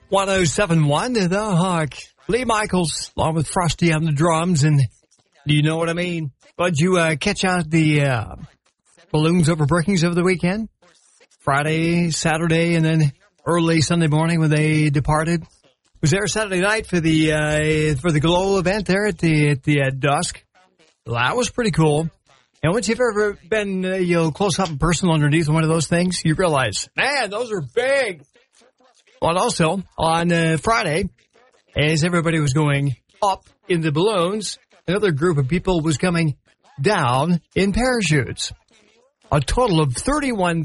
1071 The Hawk. Lee Michaels, along with Frosty on the drums, and do you know what I mean? But you catch out the balloons over Brookings over the weekend? Friday, Saturday, and then early Sunday morning when they departed. Was there Saturday night for the Glow event there at the dusk? Well, that was pretty cool. And once you've ever been close up and personal underneath one of those things, you realize, man, those are big. Well, and also on Friday, as everybody was going up in the balloons, another group of people was coming down in parachutes. A total of 31